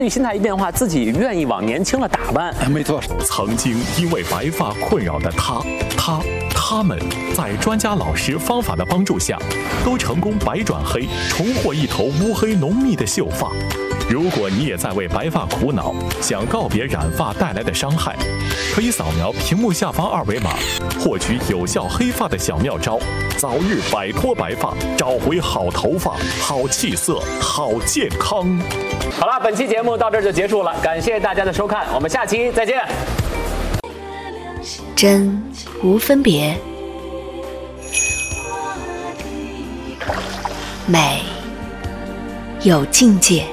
心态一变化，自己愿意往年轻了打扮。 没错， 曾经因为白发困扰的他们，在专家老师方法的帮助下，都成功白转黑，重获一头乌黑浓密的秀发。如果你也在为白发苦恼，想告别染发带来的伤害，可以扫描屏幕下方二维码，获取有效黑发的小妙招，早日摆脱白发，找回好头发、好气色、好健康。 好了，本期节目到这儿就结束了，感谢大家的收看，我们下期再见。 真无分别，美有境界。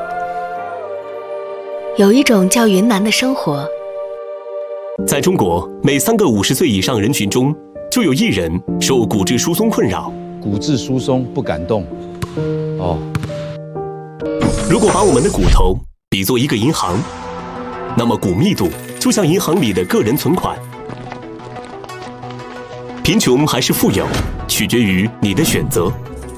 有一种叫云南的生活， 在中国，每3个50岁以上人群中，就有1人受骨质疏松困扰。 骨质疏松不敢动。哦。 如果把我们的骨头比作一个银行，那么骨密度就像银行里的个人存款。贫穷还是富有，取决于你的选择。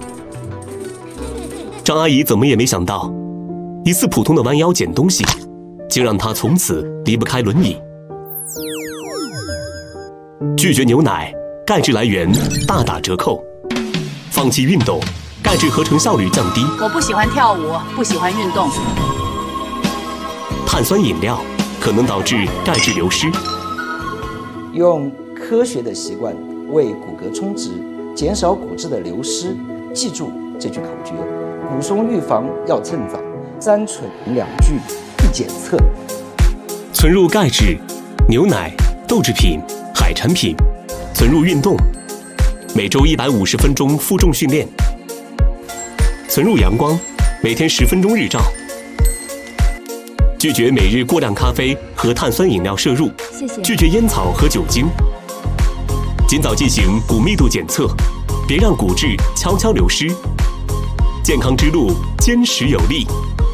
张阿姨怎么也没想到，一次普通的弯腰捡东西，竟让她从此离不开轮椅。拒绝牛奶，钙质来源大打折扣；放弃运动，钙质合成效率降低。 我不喜欢跳舞，不喜欢运动。 碳酸饮料可能导致钙质流失。 用科学的习惯为骨骼充值，减少骨质的流失。记住这句口诀：骨松预防要趁早，3存2聚1检测。 存入钙质，牛奶、豆制品、海产品；存入运动，每周150分钟负重训练；存入阳光，每天10分钟日照。拒绝每日过量咖啡和碳酸饮料摄入， 谢谢。 拒绝烟草和酒精。尽早进行骨密度检测，别让骨质悄悄流失。健康之路坚实有力。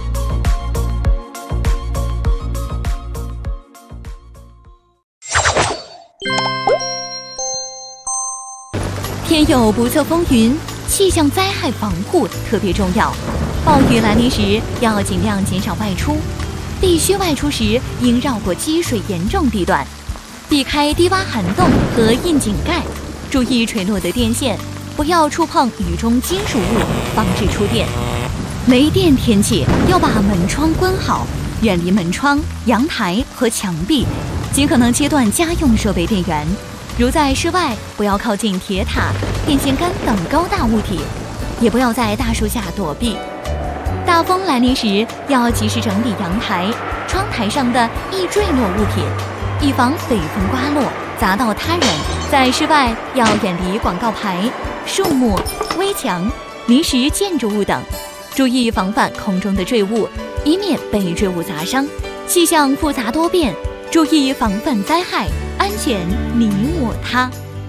天有不测风云，气象灾害防护特别重要。暴雨来临时，要尽量减少外出。必须外出时，应绕过积水严重地段，避开低洼涵洞和窨井盖，注意垂落的电线，不要触碰雨中金属物，防止触电。没电天气要把门窗关好，远离门窗、阳台和墙壁，尽可能切断家用设备电源。如在室外，不要靠近铁塔、电线杆等高大物体，也不要在大树下躲避。大风来临时，要及时整理阳台、窗台上的易坠落物品，以防北风刮落砸到他人。在室外要远离广告牌、树木、危墙、临时建筑物等，注意防范空中的坠物，以免被坠物砸伤。气象复杂多变，注意防范灾害，安全你我他。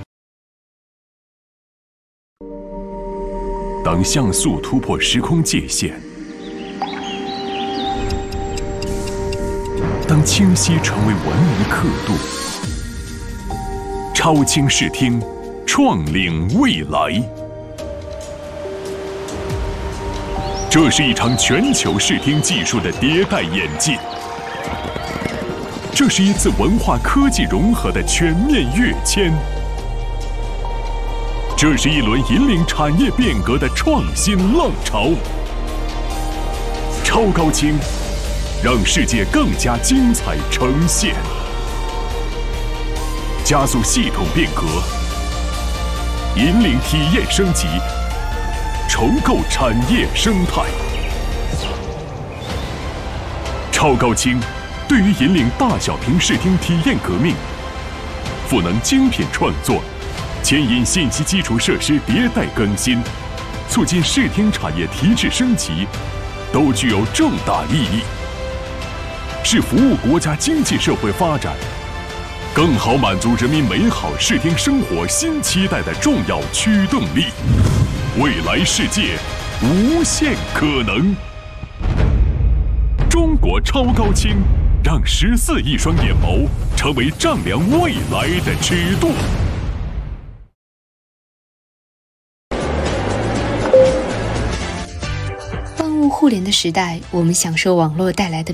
当像素突破时空界限，当清晰成为文明刻度，超清视听，创领未来。这是一场全球视听技术的迭代演进，这是一次文化科技融合的全面跃迁，这是一轮引领产业变革的创新浪潮。超高清，让世界更加精彩呈现，加速系统变革，引领体验升级，重构产业生态。超高清对于引领大小屏视听体验革命，赋能精品创作，牵引信息基础设施迭代更新，促进视听产业提质升级，都具有重大意义，是服务国家经济社会发展，更好满足人民美好视听生活新期待的重要驱动力。未来世界无限可能。中国超高清，让14亿双眼眸成为丈量未来的尺度。 互联的时代，我们享受网络带来的